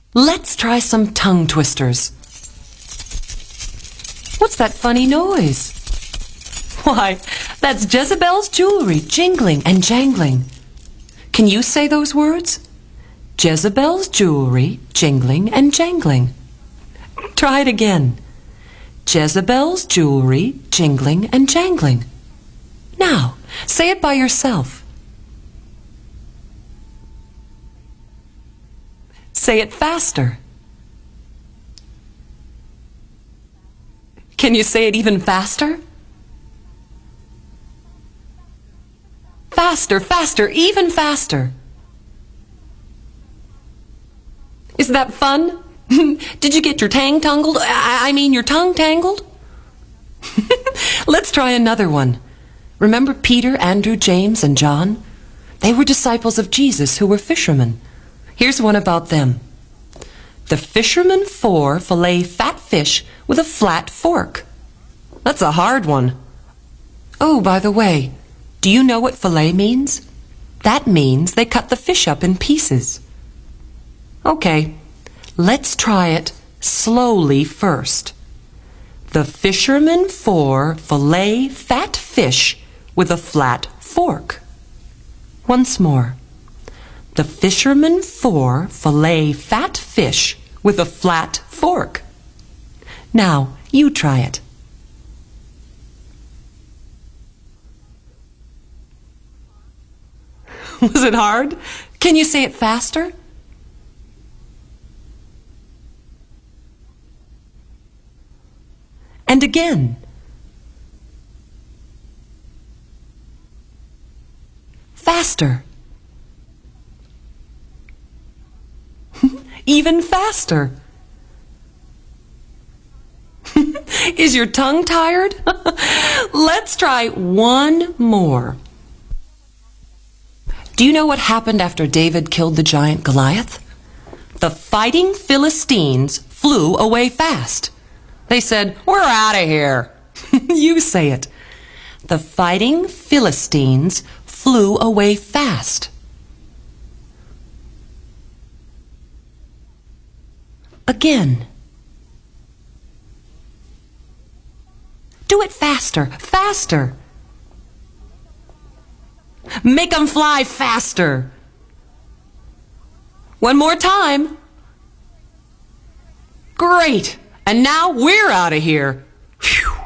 Let's try some tongue twisters. What's that funny noise? Why, that's Jezebel's jewelry jingling and jangling. Can you say those words? Jezebel's jewelry jingling and jangling. Try it again. Jezebel's jewelry jingling and jangling. Now, say it by yourself. Say it faster. Can you say it even faster? Faster, faster, even faster. Is that fun? Did you get your tang tangled? Your tongue tangled? Let's try another one. Remember Peter, Andrew, James, and John? They were disciples of Jesus who were fishermen. Here's one about them. The fishermen four fillet fat fish with a flat fork. That's a hard one. Oh, by the way, do you know what fillet means? That means they cut the fish up in pieces. Okay, let's try it slowly first. The fishermen four fillet fat fish with a flat fork. Once more. The fishermen four fillet fat fish with a flat fork. Now, you try it. Was it hard? Can you say it faster? And again. Faster. Even faster. Is your tongue tired? Let's try one more. Do you know what happened after David killed the giant Goliath? The fighting Philistines flew away fast. They said, "We're out of here." You say it. The fighting Philistines flew away fast. Again. Do it faster, faster. Make 'em fly faster. One more time. Great. And now we're out of here. Phew.